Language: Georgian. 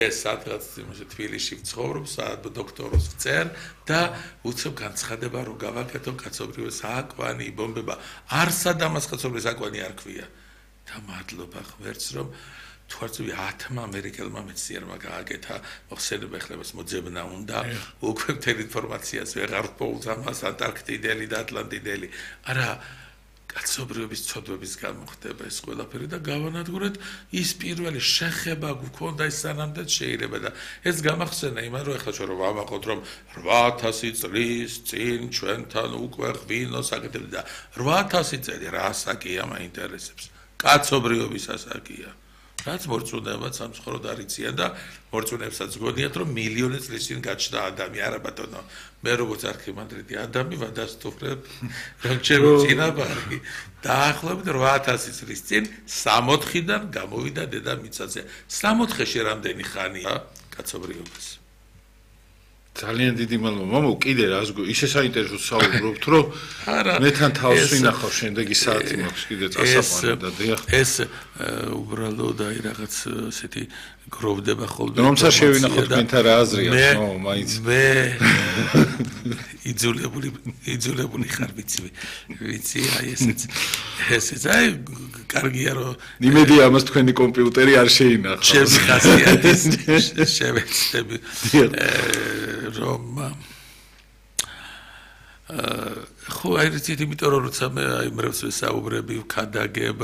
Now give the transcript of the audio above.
ეს სადღაც თბილისში ვცხოვრობ, დოქტოროს ვწერ და უცებ განცხადება რომ გავაკეთო კაცობრიობის აკვანი, ბომბება. არსად ამას კაცობრიობის აკვანი არ ქვია. და მადლობა ღმერთს რომ თვარწვი 10 ამერიკელმა მეცნიერმა გააკეთა მოხსენება ხლებას მოძებნა უნდა უკვე მთელი ინფორმაციას ვეღარ პოულს ამას ანტარქტიდელი და ატლანტიდელი არა კაცობრიობის ცოდვების გამო ხდება ეს ყველაფერი და გავანადგურეთ ის პირველი შეხება გქონდა ის სანამდე შეიძლება და ეს გამახსენა იმან რომ ეხლა ჩვენ რომ ვამაყოთ რომ 8000 წლის წინ ჩვენთან უკვე ღვინოს აკეთებდა და 8000 წელი რა ასაკია მაინტერესებს კაცობრიობის ასაკია რაც მორწმუნეებაც სამწუხაროდ არ იციან და მორწმუნეებსაც გონიათ რომ მილიონი წლის წინ გაჩნდა ადამი არა ბატონო მე როგორც არქიმანდრიტი ადამი ვადასტურებ რომ ჩემი წინაპარი დაახლოებით 8000 წლის წინ 64-დან გამოვიდა დედამიწაზე 64-ში რამდენი ხანია კაცობრიობას ძალიან დიდი მადლობა მამო კიდე რას ისე საინტერესო საუბრობთ რომ მე თან თავს ვინახავ შემდეგი საათი მაქვს კიდე წასაყვანი და დიახ ეს უბრალოდ აი რაღაც ესეთი გროვდება ხოლმე რომცა შევინახოთ მენთა რა აზრია ნო მაინც მე იძულებული ხარ ვიცი აი ესეც აი კარგია რომ იმედი ამას თქვენი კომპიუტერი არ შეინახავს ჩემს ხასიათის შევეცდები რომ ხო აი რიცით იმიტომ რომ როცა მე აი მრევს ვესაუბრები ვქადაგებ